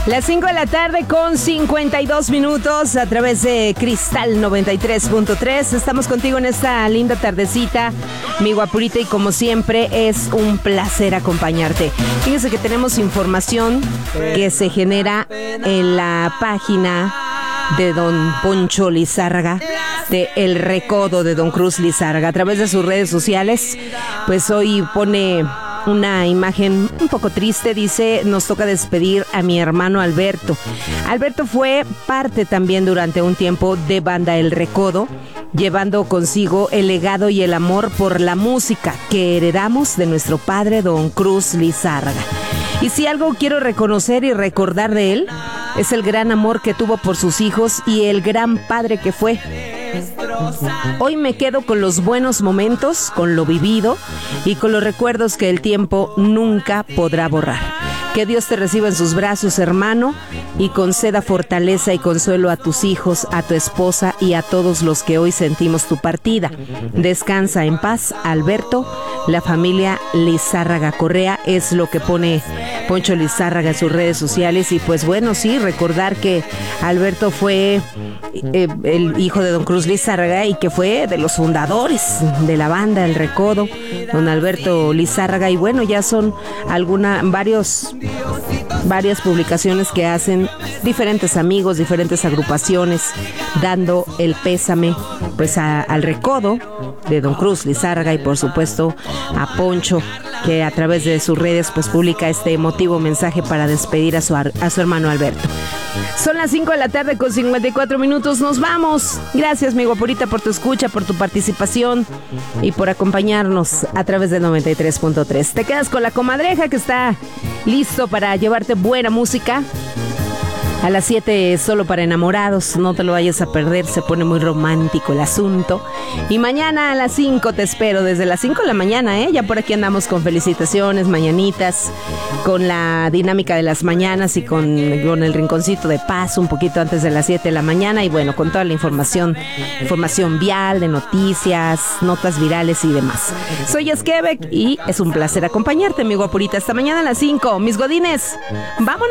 Las 5 de la tarde con 52 minutos a través de Cristal 93.3. Estamos contigo en esta linda tardecita, mi guapurita, y como siempre es un placer acompañarte. Fíjense que tenemos información que se genera en la página de don Poncho Lizárraga, de El Recodo de don Cruz Lizárraga, a través de sus redes sociales. Pues hoy pone una imagen un poco triste, dice: nos toca despedir a mi hermano Alberto. Alberto fue parte también durante un tiempo de Banda El Recodo, llevando consigo el legado y el amor por la música que heredamos de nuestro padre don Cruz Lizárraga. Y si algo quiero reconocer y recordar de él, es el gran amor que tuvo por sus hijos y el gran padre que fue. Hoy me quedo con los buenos momentos, con lo vivido y con los recuerdos que el tiempo nunca podrá borrar. Que Dios te reciba en sus brazos, hermano, y conceda fortaleza y consuelo a tus hijos, a tu esposa y a todos los que hoy sentimos tu partida. Descansa en paz, Alberto. La familia Lizárraga Correa, es lo que pone Poncho Lizárraga en sus redes sociales. Y pues bueno, sí, recordar que Alberto fue el hijo de don Cruz Lizárraga y que fue de los fundadores de la Banda El Recodo, don Alberto Lizárraga. Y bueno, ya son varias publicaciones que hacen diferentes amigos, diferentes agrupaciones, dando el pésame pues al Recodo de don Cruz Lizárraga y por supuesto a Poncho, que a través de sus redes pues publica este emotivo mensaje para despedir a su hermano Alberto. Son las 5 de la tarde con 54 minutos. Nos vamos. Gracias, mi guapurita, por tu escucha, por tu participación y por acompañarnos a través de 93.3. Te quedas con la comadreja, que está listo para llevarte buena música. A las 7 Solo para Enamorados, no te lo vayas a perder, se pone muy romántico el asunto. Y mañana a las 5 te espero, desde las 5 de la mañana, ya por aquí andamos con felicitaciones, mañanitas, con la dinámica de las mañanas y con el rinconcito de paz un poquito antes de las 7 de la mañana. Y bueno, con toda la información vial, de noticias, notas virales y demás. Soy Esquebec y es un placer acompañarte, mi guapurita. Hasta mañana a las 5, mis godines, vámonos.